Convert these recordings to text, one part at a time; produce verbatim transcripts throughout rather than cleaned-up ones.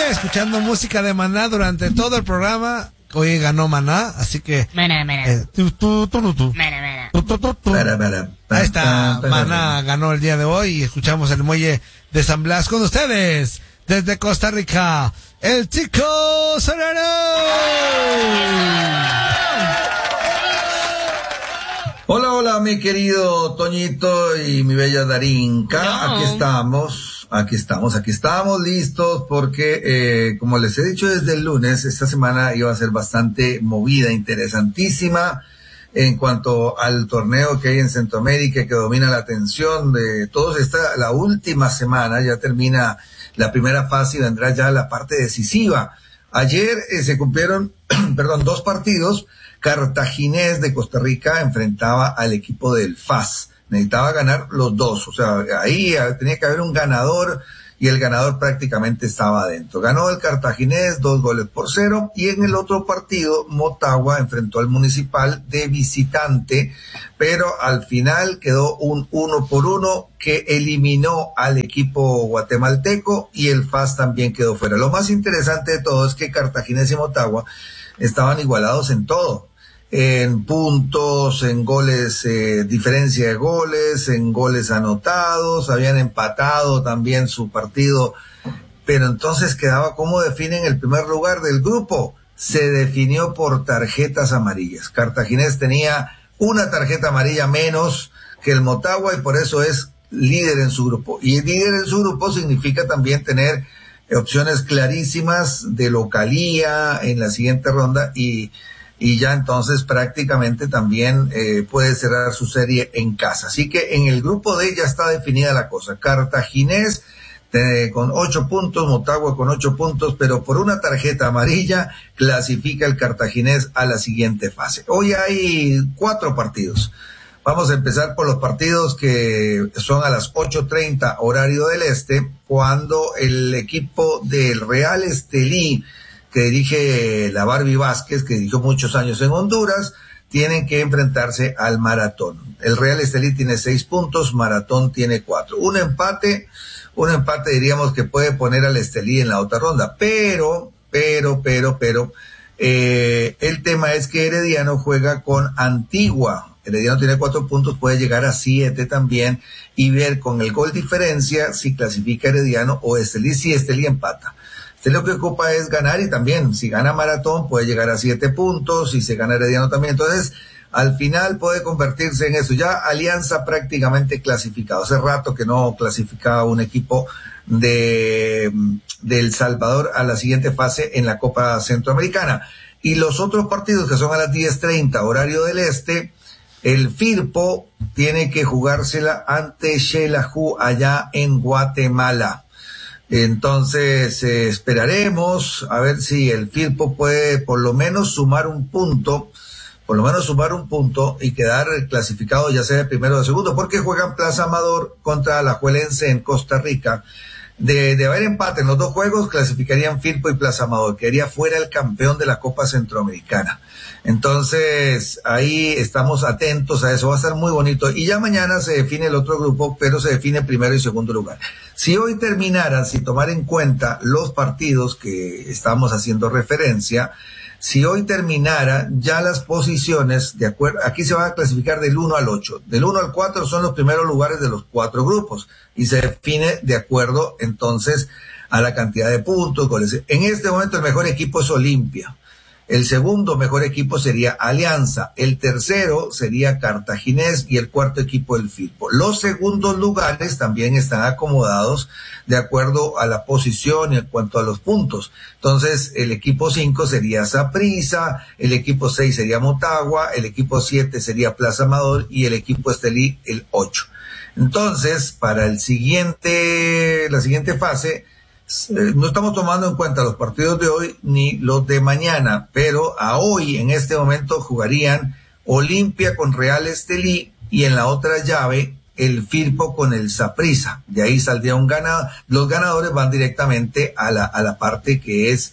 escuchando música de Maná durante todo el programa. Hoy ganó Maná, así que... Maná, Maná. Eh, tú, tú, tú, tú. Maná, Maná. Tú, tú, tú, tú. Para, para, para, Ahí está, para, para, Maná ganó el día de hoy y escuchamos el muelle de San Blas con ustedes. Desde Costa Rica, el Chico Sereno. Hola, hola, mi querido Toñito y mi bella Darinka. No. Aquí estamos, aquí estamos, aquí estamos listos porque, eh, como les he dicho desde el lunes, esta semana iba a ser bastante movida, interesantísima en cuanto al torneo que hay en Centroamérica que domina la atención de todos. Esta, la última semana ya termina la primera fase y vendrá ya la parte decisiva. Ayer eh, se cumplieron, perdón, dos partidos. Cartaginés de Costa Rica enfrentaba al equipo del F A S. Necesitaba ganar los dos, o sea, ahí tenía que haber un ganador y el ganador prácticamente estaba adentro. Ganó el Cartaginés dos goles por cero y en el otro partido Motagua enfrentó al Municipal de visitante, pero al final quedó un uno por uno que eliminó al equipo guatemalteco y el F A S también quedó fuera. Lo más interesante de todo es que Cartaginés y Motagua estaban igualados en todo. En puntos, en goles, eh, diferencia de goles, en goles anotados, habían empatado también su partido, pero entonces quedaba cómo definen el primer lugar del grupo. Se definió por tarjetas amarillas. Cartaginés tenía una tarjeta amarilla menos que el Motagua y por eso es líder en su grupo. Y líder en su grupo significa también tener opciones clarísimas de localía en la siguiente ronda y y ya entonces prácticamente también eh, puede cerrar su serie en casa. Así que en el grupo D ya está definida la cosa. Cartaginés eh, con ocho puntos, Motagua con ocho puntos, pero por una tarjeta amarilla clasifica el Cartaginés a la siguiente fase. Hoy hay cuatro partidos. Vamos a empezar por los partidos que son a las ocho treinta horario del este, cuando el equipo del Real Estelí, que dirige la Barbie Vázquez, que dirigió muchos años en Honduras, tienen que enfrentarse al Maratón. El Real Estelí tiene seis puntos, Maratón tiene cuatro. Un empate, un empate diríamos que puede poner al Estelí en la otra ronda, pero, pero, pero, pero, eh, el tema es que Herediano juega con Antigua. Herediano tiene cuatro puntos, puede llegar a siete también, y ver con el gol diferencia si clasifica Herediano o Estelí, si Estelí empata. Usted lo que ocupa es ganar y también, si gana Maratón, puede llegar a siete puntos, si se gana Herediano también. Entonces, al final puede convertirse en eso. Ya Alianza prácticamente clasificado. Hace rato que no clasificaba un equipo de, de El Salvador a la siguiente fase en la Copa Centroamericana. Y los otros partidos que son a las diez treinta, horario del este, el Firpo tiene que jugársela ante Xelajú allá en Guatemala. Entonces eh, esperaremos a ver si el Firpo puede por lo menos sumar un punto, por lo menos sumar un punto y quedar clasificado ya sea de primero o de segundo, porque juegan Plaza Amador contra Alajuelense en Costa Rica. De, de haber empate en los dos juegos, clasificarían Firpo y Plaza Amador, quedaría fuera el campeón de la Copa Centroamericana. Entonces, ahí estamos atentos a eso, va a estar muy bonito. Y ya mañana se define el otro grupo, pero se define primero y segundo lugar. Si hoy terminaran, si tomar en cuenta los partidos que estamos haciendo referencia, si hoy terminara ya las posiciones, de acuerdo, aquí se van a clasificar del uno al ocho. Del uno al cuatro son los primeros lugares de los cuatro grupos y se define de acuerdo entonces a la cantidad de puntos, goles. En este momento el mejor equipo es Olimpia. El segundo mejor equipo sería Alianza, el tercero sería Cartaginés y el cuarto equipo el Firpo. Los segundos lugares también están acomodados de acuerdo a la posición y en cuanto a los puntos. Entonces, el equipo cinco sería Saprissa, el equipo seis sería Motagua, el equipo siete sería Plaza Amador y el equipo Estelí el ocho. Entonces, para el siguiente, la siguiente fase, no estamos tomando en cuenta los partidos de hoy ni los de mañana, pero a hoy en este momento jugarían Olimpia con Real Estelí y en la otra llave el Firpo con el Saprissa. De ahí saldría un ganador. Los ganadores van directamente a la a la parte que es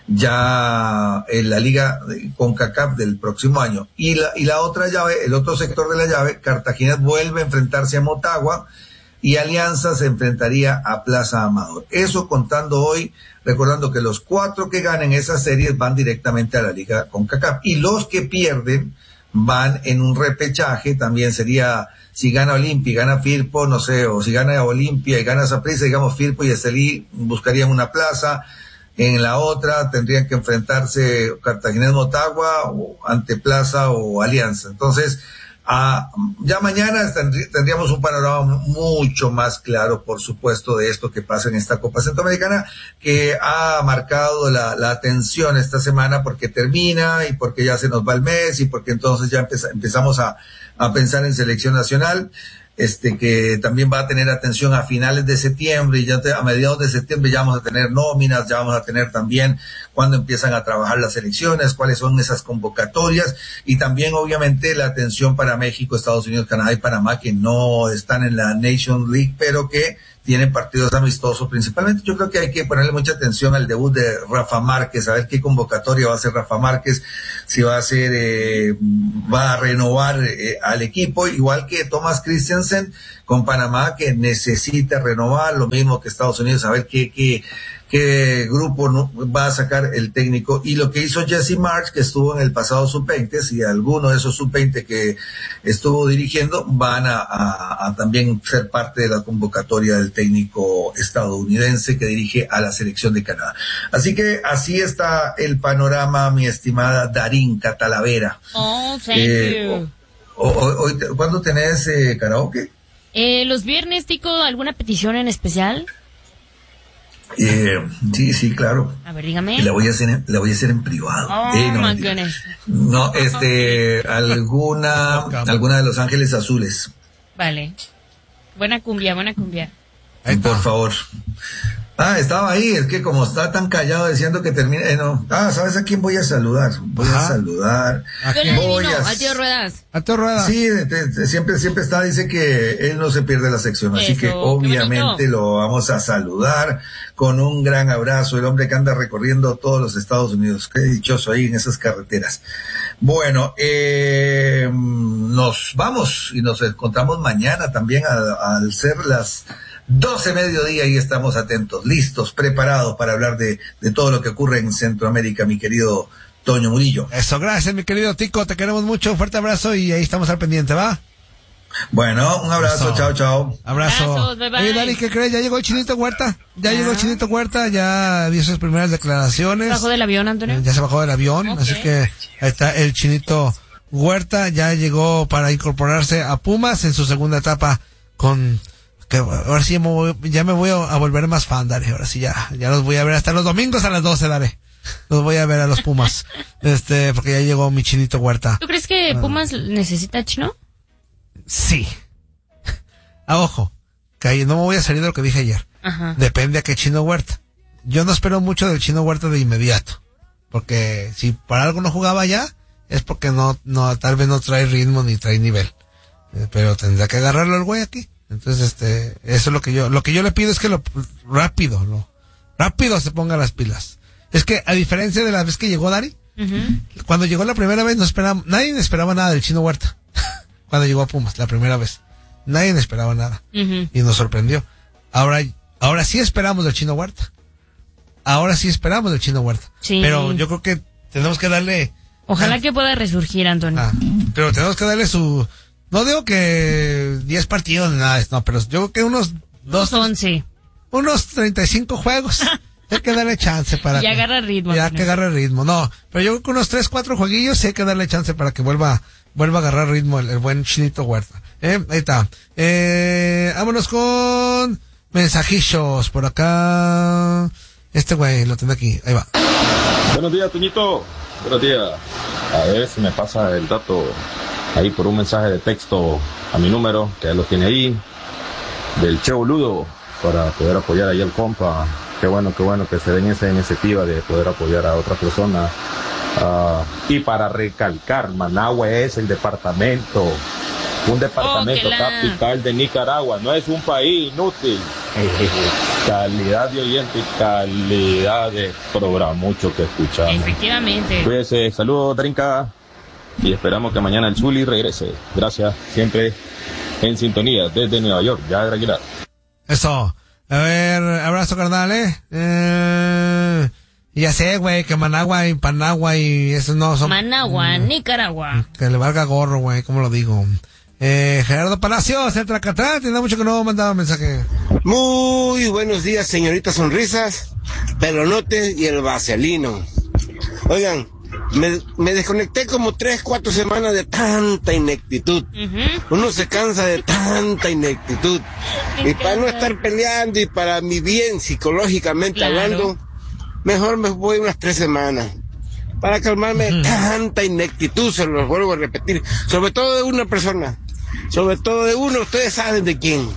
ya en la Liga CONCACAF del próximo año. Y la y la otra llave, el otro sector de la llave, Cartagena vuelve a enfrentarse a Motagua. y Alianza se enfrentaría a Plaza Amador. Eso contando hoy, recordando que los cuatro que ganen esas series van directamente a la Liga CONCACAF y los que pierden van en un repechaje. También sería, si gana Olimpia y gana Firpo, no sé, o si gana Olimpia y gana Saprissa, digamos Firpo y Estelí buscarían una plaza. En la otra tendrían que enfrentarse Cartaginés Motagua o ante Plaza o Alianza. Entonces, ah, ya mañana tendríamos un panorama mucho más claro, por supuesto, de esto que pasa en esta Copa Centroamericana, que ha marcado la, la atención esta semana porque termina y porque ya se nos va el mes y porque entonces ya empeza, empezamos a, a pensar en selección nacional. Este, que también va a tener atención a finales de septiembre y ya te, a mediados de septiembre ya vamos a tener nóminas, ya vamos a tener también cuando empiezan a trabajar las elecciones, cuáles son esas convocatorias y también obviamente la atención para México, Estados Unidos, Canadá y Panamá que no están en la Nation League pero que tienen partidos amistosos principalmente. Yo creo que hay que ponerle mucha atención al debut de Rafa Márquez, a ver qué convocatoria va a hacer Rafa Márquez, si va a hacer, eh, va a renovar eh, al equipo, igual que Thomas Christensen con Panamá, que necesita renovar, lo mismo que Estados Unidos, a ver qué, qué, qué grupo no, va a sacar el técnico. Y lo que hizo Jesse Marsch, que estuvo en el pasado sub veinte, si alguno de esos sub veinte que estuvo dirigiendo van a, a, a también ser parte de la convocatoria del técnico estadounidense que dirige a la selección de Canadá. Así que así está el panorama, mi estimada Darinka Talavera. Oh, thank eh, you. O, o, hoy, ¿cuándo tenés eh, karaoke? Eh, los viernes, Tico, ¿alguna petición en especial? Eh, sí, sí, claro. A ver, dígame. Y la voy a hacer, la voy a hacer en privado. Oh, eh, no, my goodness. no, este, alguna, alguna de Los Ángeles Azules. Vale. Buena cumbia, buena cumbia. Por favor. Ah, estaba ahí, es que como está tan callado diciendo que termine, eh, no. Ah, ¿sabes a quién voy a saludar? Voy Ajá. a saludar. ¿A Yo quién? le Voy adivino, a- a Tío Ruedas. A tu rueda. Sí, te- te- siempre, siempre está, dice que él no se pierde la sección, así Eso, que qué obviamente bonito. lo vamos a saludar con un gran abrazo, el hombre que anda recorriendo todos los Estados Unidos, qué dichoso ahí en esas carreteras. Bueno, eh, nos vamos y nos encontramos mañana también a- al ser las doce mediodía y estamos atentos, listos, preparados para hablar de, de todo lo que ocurre en Centroamérica, mi querido Toño Murillo. Eso, gracias, mi querido Tico. Te queremos mucho. Un fuerte abrazo y ahí estamos al pendiente, ¿va? Bueno, un abrazo, Eso. chao, chao. Abrazo. Abrazos, bye, bye. Oye, Dani, ¿qué crees? Ya llegó el Chinito Huerta. Ya Ah. llegó el Chinito Huerta. Ya dio sus primeras declaraciones. ¿Bajó del avión, Antonio? Eh, Ya se bajó del avión. Ok. Así que ahí está el Chinito Huerta. Ya llegó para incorporarse a Pumas en su segunda etapa con... que ahora sí ya me voy, ya me voy a volver más fan, Dale. Ahora sí ya, ya los voy a ver hasta los domingos a las doce, Dale. Los voy a ver a los Pumas. este, porque ya llegó mi Chinito Huerta. ¿Tú crees que Pumas necesita chino? Sí. Ah, ojo, que ahí no me voy a salir de lo que dije ayer. Ajá. Depende a qué Chino Huerta. Yo no espero mucho del Chino Huerta de inmediato. Porque si para algo no jugaba ya, es porque no, no, tal vez no trae ritmo ni trae nivel. Eh, pero tendrá que agarrarlo el güey aquí. Entonces, este, eso es lo que yo, lo que yo le pido es que lo, rápido, lo, rápido se ponga las pilas. Es que, a diferencia de la vez que llegó Dari, Ujú. cuando llegó la primera vez no esperaba, nadie esperaba nada del Chino Huerta. Cuando llegó a Pumas, la primera vez. Nadie esperaba nada. Ujú. Y nos sorprendió. Ahora, ahora sí esperamos del Chino Huerta. Ahora sí esperamos del Chino Huerta. Sí. Pero yo creo que tenemos que darle, Ojalá que pueda resurgir, Antonio. ah, pero tenemos que darle su, no digo que diez partidos ni nada de esto, no, pero yo creo que unos Dos dos, once. unos treinta y cinco juegos. Hay que darle chance para Ya que, agarra ritmo, ya Antonio. que agarre ritmo. No, pero yo creo que unos tres, cuatro jueguillos sí hay que darle chance para que vuelva, vuelva a agarrar ritmo el, el buen Chinito Huerta. Eh, ahí está. Eh, vámonos con mensajillos por acá. Este güey lo tengo aquí. Ahí va. Buenos días, Toñito. Buenos días. A ver si me pasa el dato ahí por un mensaje de texto a mi número, que él lo tiene ahí, del Che Boludo, para poder apoyar ahí al compa. Qué bueno, qué bueno que se den esa iniciativa de poder apoyar a otra persona. Ah, y para recalcar, Managua es el departamento, un departamento Oh, que la- capital de Nicaragua, no es un país inútil. Calidad de oyente y calidad de programa, mucho que escuchamos. Efectivamente. Cuídese, saludos, Trinca, y esperamos que mañana el Zuli regrese. Gracias, siempre en sintonía desde Nueva York, ya Aguilar. Eso. A ver, abrazo, carnal, ¿eh? eh ya sé, güey, que Managua y Panagua y eso no son... Managua, mm, Nicaragua. Que le valga gorro, güey, ¿cómo lo digo? Eh, Gerardo Palacios, el Tracatrán, tiene mucho que no mandaba mensaje. Muy buenos días, señorita Sonrisas, Pelonote y el Vaselino. Oigan, me, me desconecté como tres, cuatro semanas de tanta ineptitud. Uh-huh. Uno se cansa de tanta ineptitud. Y para no estar peleando y para mi bien psicológicamente claro. hablando, mejor me voy unas tres semanas. Para calmarme de uh-huh. tanta ineptitud, se los vuelvo a repetir. Sobre todo de una persona. Sobre todo de uno, ustedes saben de quién.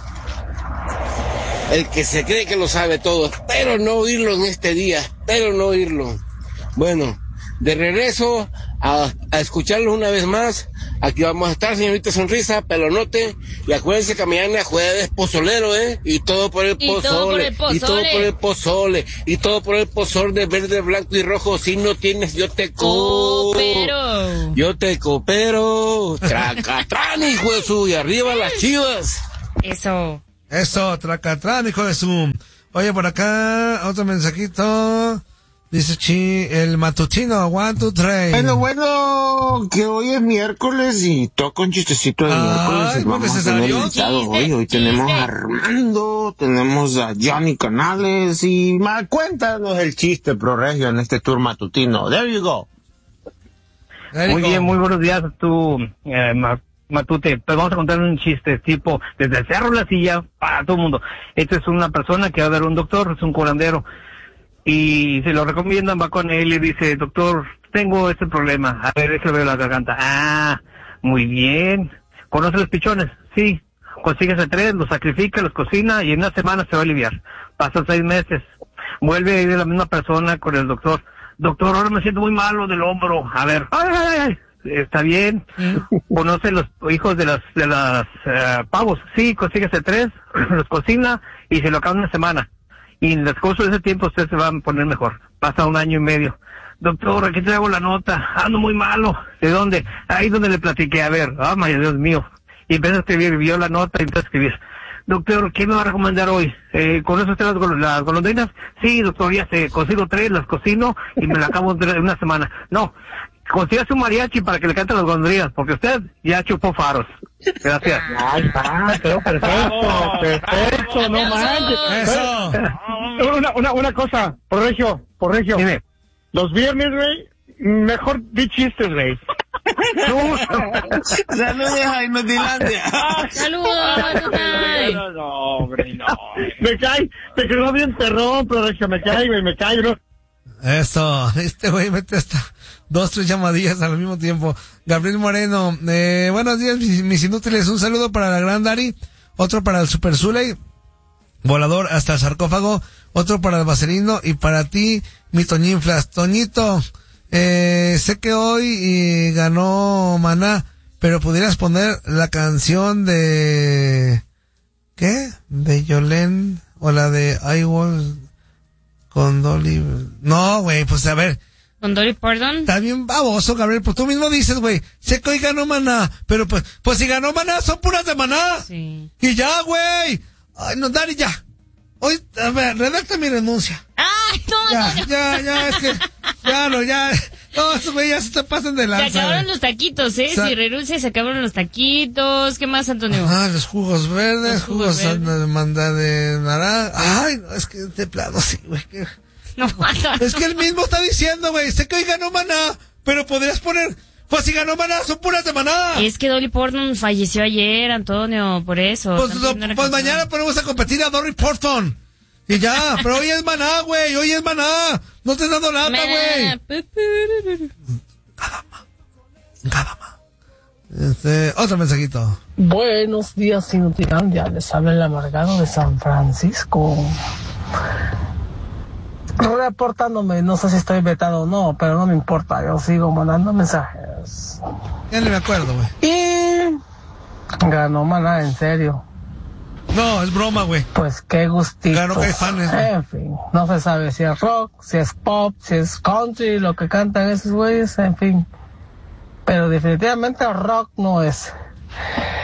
El que se cree que lo sabe todo. Espero no oírlo en este día. Espero no oírlo. Bueno, de regreso a, a escucharlos una vez más. Aquí vamos a estar, señorita Sonrisa, Pelonote. Y acuérdense que mañana jueves pozolero, ¿eh? Y todo por el pozole. Y todo por el pozole. Y todo por el pozole de verde, blanco y rojo. Si no tienes, yo te coopero. Yo te coopero. Tracatrán, hijo de su. Y arriba las Chivas. Eso. Eso, Tracatrán, hijo de su. Oye, por acá, otro mensajito. Dice Chi, el matutino, one, two, three. Bueno, bueno, que hoy es miércoles y toca un chistecito de miércoles. Y vamos a tener invitado hoy. Hoy tenemos a Armando, tenemos a Johnny Canales y ma, cuéntanos el chiste pro regio en este tour matutino. There you go. There you muy go. Bien, muy buenos días a tú, eh, Matute. Pues vamos a contar un chiste tipo desde el Cerro La Silla para todo el mundo. Esta es una persona que va a ver un doctor, es un curandero. Y se lo recomiendan, va con él y dice, doctor, tengo este problema. A ver, déjame ver la garganta. Ah, muy bien. ¿Conoce los pichones? Sí. Consíguese tres, los sacrifica, los cocina y en una semana se va a aliviar. Pasan seis meses. Vuelve a ir la misma persona con el doctor. Doctor, ahora me siento muy malo del hombro. A ver, ay, ay, ay. Está bien. ¿Conoce los hijos de las, de las uh, pavos? Sí, consíguese tres, los cocina y se lo acaba en una semana. Y en el curso de ese tiempo usted se va a poner mejor. Pasa un año y medio. Doctor, aquí traigo la nota. Ando muy malo. ¿De dónde? Ahí donde le platiqué. A ver. Ah, oh, Dios mío. Y empezó a escribir, vio la nota y empezó a escribir. Doctor, ¿qué me va a recomendar hoy? Eh, ¿Conoce usted las, gol- las golondrinas? Sí, doctor, ya sé. Consigo tres, las cocino y me la acabo en una semana. No. Consígase un mariachi para que le cante las golondrinas, porque usted ya chupó faros. Gracias. Ay, está, quedó perfecto, perfecto, no manches. Eso. Una, una, una cosa, por Regio, por Regio. Dime. Los viernes, güey, mejor di chistes, güey. Saludos a Inutilandia. Saludos, no, no, hombre, no. Me cae, te quedó bien perrón, pero Regio, me cae, güey, me cae, bro. Eso, este güey mete hasta dos, tres llamadillas al mismo tiempo. Gabriel Moreno, eh, buenos días mis, mis inútiles, un saludo para la Gran Dari, otro para el Super Zuley, volador hasta el sarcófago, otro para el Vaselino y para ti, mi Toñinflas. Toñito, eh, sé que hoy eh, ganó Maná, pero pudieras poner la canción de, ¿qué? De Yolén, o la de I Was... Con Dolly... No, güey, pues a ver. ¿Con Dolly Parton? Está bien baboso, Gabriel, pues tú mismo dices, güey, sé que hoy ganó Maná, pero pues, pues si ganó Maná, son puras de Maná. Sí. Y ya, güey. Ay, no, Dari, ya. Hoy, a ver, redacta mi renuncia. ¡Ay, no, ya, no, no! Ya, ya, es que, ya, no, ya. No, estos güey ya se te pasan de lanza. Se acabaron güey. los taquitos, ¿eh? O sea, si renuncia, se acabaron los taquitos. ¿Qué más, Antonio? Ah, los jugos verdes, Los jugos jugos verdes. de manda de naranja. Ay, no, es que de plano sí, güey. Que... No, no, Es que él mismo está diciendo, güey, sé que hoy ganó Maná, pero podrías poner, pues si ganó Maná, son puras de Maná. Es que Dolly Parton falleció ayer, Antonio, por eso. Pues, lo, pues mañana ponemos a competir a Dolly Parton. Y ya, pero hoy es Maná, güey, hoy es Maná. No te dando lata, güey. Gadama. Gadama. Este, otro mensajito. Buenos días, Inutilandia. Les habla el amargado de San Francisco. Reportándome, no sé si estoy vetado o no, pero no me importa, yo sigo mandando mensajes. Ya ni me acuerdo, güey. Y ganó Maná, en serio. No, es broma, güey. Pues qué gustito. Ganó Caifanes, güey. En fin, no se sabe si es rock, si es pop, si es country, lo que cantan esos güeyes, en fin. Pero definitivamente rock no es.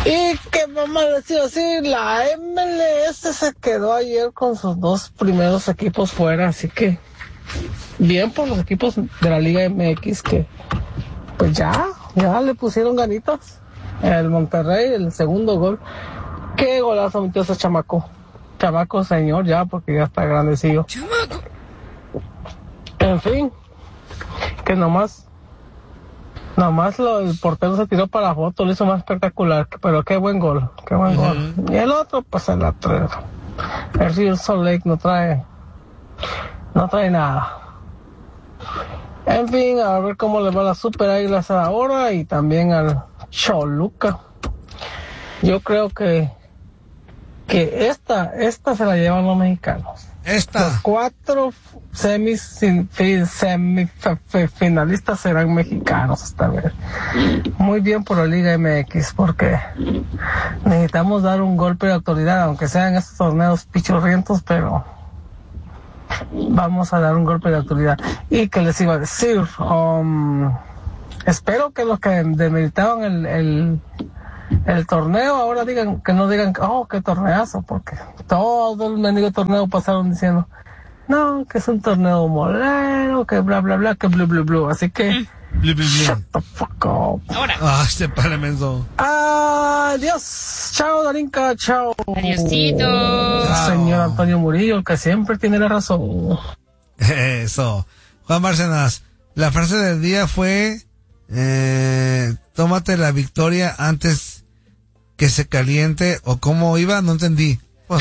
Y que vamos a decir así, la M L S se quedó ayer con sus dos primeros equipos fuera, así que bien por los equipos de la Liga M X que pues ya, ya le pusieron ganitas. El Monterrey, el segundo gol. Qué golazo metió ese chamaco. Chamaco señor ya, porque ya está grandecillo. Chamaco. En fin, que nomás Nomás lo, el portero se tiró para la foto, lo hizo más espectacular, pero qué buen gol, qué buen uh-huh. gol. Y el otro, pues el otro, el Real Salt Lake no trae, no trae nada. En fin, a ver cómo le va a la Super Águilas ahora y también al Choluca. Yo creo que, que esta, esta se la llevan los mexicanos. Esta. Los cuatro semis, semifinalistas serán mexicanos esta vez. Muy bien por la Liga M X, porque necesitamos dar un golpe de autoridad, aunque sean estos torneos pichorrientos, pero vamos a dar un golpe de autoridad. Y que les iba a decir, um, espero que los que demeritaban el, el el torneo ahora digan, que no digan, oh, qué torneazo, porque todo el mendigo torneo pasaron diciendo, no, que es un torneo molero, que bla bla bla, que blu blu blu, así que blu, blu, blu. Shut the fuck up. Ahora. Ah, este parlamento. Adiós, chao Darinka, chao. Adiósito. Señor Antonio Murillo, el que siempre tiene la razón. Eso. Juan Bárcenas, la frase del día fue, eh, tómate la victoria antes que se caliente, o cómo iba, no entendí. Oh.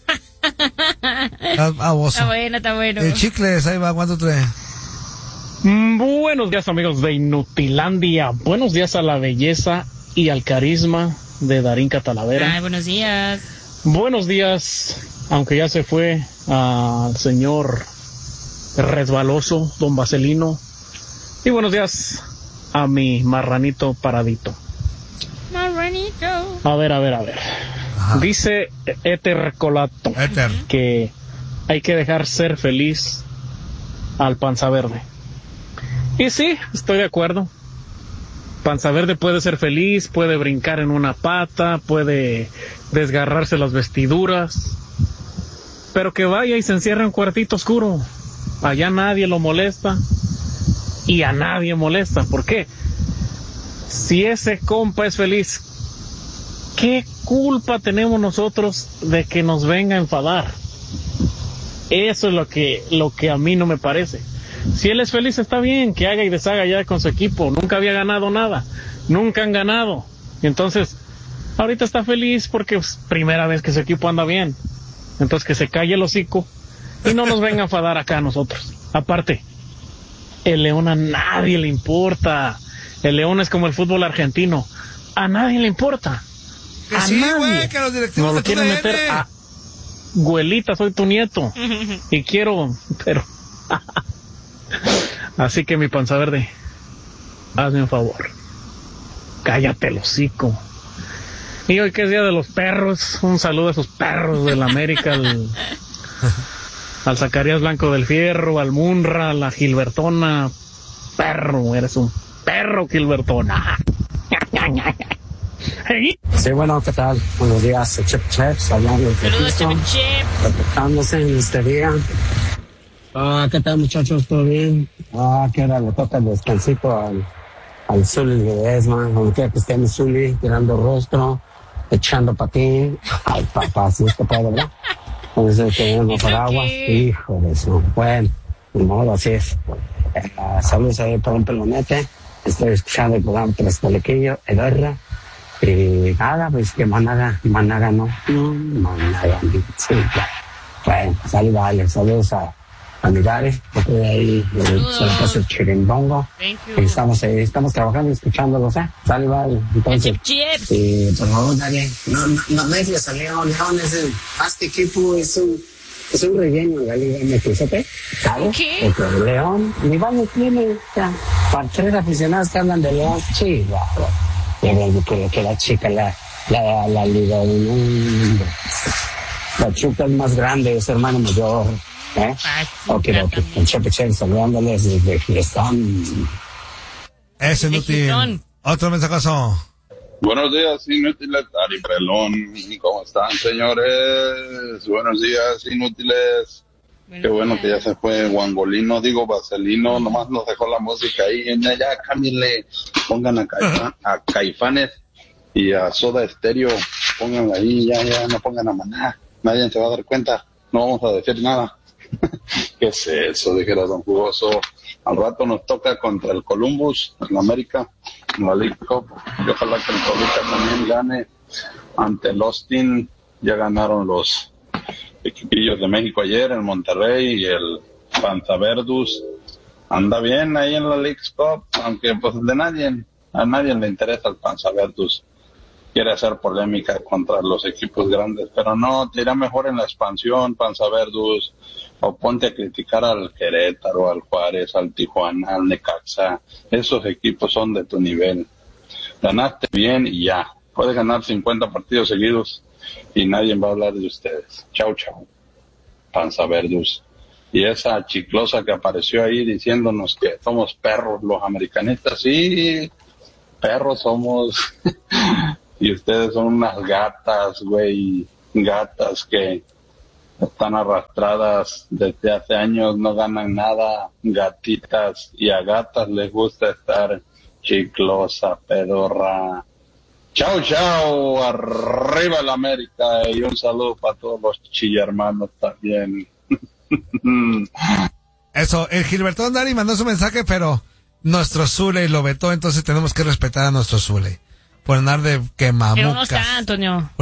ah, ah, está bueno, está bueno. El Chicles, ahí va, ¿cuánto trae? Buenos días, amigos de Inutilandia. Buenos días a la belleza y al carisma de Darinka Talavera. Ay, buenos días. Buenos días, aunque ya se fue al señor resbaloso, don Vaselino. Y buenos días a mi marranito paradito. Marranito. A ver, a ver, a ver. Ajá. Dice Éter Colato Éter. que hay que dejar ser feliz al Panza Verde. Y sí, estoy de acuerdo. Panza Verde puede ser feliz, puede brincar en una pata, puede desgarrarse las vestiduras, pero que vaya y se encierre en un cuartito oscuro. Allá nadie lo molesta y a nadie molesta. ¿Por qué? Si ese compa es feliz, ¿qué culpa tenemos nosotros de que nos venga a enfadar? Eso es lo que, lo que a mí no me parece. Si él es feliz, está bien, que haga y deshaga ya con su equipo. Nunca había ganado nada, nunca han ganado. Entonces, ahorita está feliz porque es primera vez que su equipo anda bien. Entonces, que se calle el hocico y no nos venga a enfadar acá a nosotros. Aparte, el León a nadie le importa. El León es como el fútbol argentino. A nadie le importa. Que a sí, nadie. Güey, que los directivos no lo quieren meter a... Güelita, soy tu nieto. Y quiero... Pero... Así que mi Panza Verde, hazme un favor. Cállate el hocico. Y hoy que es Día de los Perros, un saludo a esos perros del América, al, al Zacarías Blanco del Fierro, al Munra, a la Gilbertona. Perro, eres un perro, Gilbertona. Sí, bueno, ¿qué tal? Buenos días, Chip Chips, hablando de Saludos, Chip Chip. Reportándose en este día. Ah, ¿qué tal, muchachos? ¿Todo bien? Ah, que ahora le toca el descansito al, al Zuli de Esma, donde quiera que esté mi Zuli, tirando rostro, echando patín. Ay, papá, si es que puede, ¿verdad? Entonces tenemos paraguas, hijo de eso. Bueno, de modo, así es. Eh, saludos ahí para un pelonete. Estoy escuchando el programa Tres Telequillo, Edorra. Y nada, pues que Managa, Managa no, no, Managa, sí, claro. Bueno, saludos, vale, saludos a a mi Dare, porque de ahí eh, se la pasa el chirimbongo. Y estamos, eh, estamos trabajando y escuchándolos, ¿eh? Sale, vale. Entonces, eh, por favor, Dare, no, no, no me dejes a León. León es el, este equipo es un, es un relleno en la Liga M X, ¿ok? ¿Sabes? ¿Qué? Porque León, mi baño tiene, ya, para tres aficionados que hablan de León, chihuahua. Ya ven que, que la chica, la, la, la Liga del mundo. La chuca es más grande, es hermano mayor. ¿Eh? Ok, ok. El Chepe Chen saludándoles desde Fiestón. Ese Nuti. Otro mensajazo. Buenos días, inútiles. Ari Prelón, ¿cómo están, señores? Buenos días, inútiles. Buenos Qué bueno días. Que ya se fue Guangolino, digo Vaselino, nomás nos dejó la música ahí. Ya, cámbiale, pongan a, Caifa, a Caifanes y a Soda Stereo, pónganla ahí, ya, ya, no pongan a Maná. Nadie se va a dar cuenta, no vamos a decir nada. ¿Qué es eso? Dijera Don Jugoso. Al rato nos toca contra el Columbus en América, en la League Cup, y ojalá que el Toluca también gane ante el Austin. Ya ganaron los equipillos de México ayer, el Monterrey y el Panzaverdus. Anda bien ahí en la League Cup, aunque pues de nadie, a nadie le interesa el Panzaverdus. Quiere hacer polémica contra los equipos grandes, pero no, te irá mejor en la expansión, Panzaverdus, o ponte a criticar al Querétaro, al Juárez, al Tijuana, al Necaxa. Esos equipos son de tu nivel. Ganaste bien y ya. Puedes ganar cincuenta partidos seguidos y nadie va a hablar de ustedes. Chau, chau. Panzaverdus. Y esa chiclosa que apareció ahí diciéndonos que somos perros los americanistas. Sí, perros somos. Y ustedes son unas gatas, güey, gatas que están arrastradas desde hace años, no ganan nada, gatitas, y a gatas les gusta estar chiclosa, pedorra. Chao, chao, arriba la América, y un saludo para todos los chillermanos también. Eso, el Gilberto Andari mandó su mensaje, pero nuestro Zule lo vetó, entonces tenemos que respetar a nuestro Zule. Por andar de quemamucas. Pero no está, Antonio.